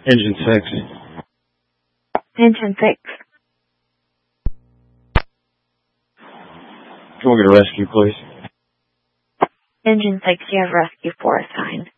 Engine 6. Engine 6. Can we get a rescue, please? Engine 6, you have rescue 4 assigned.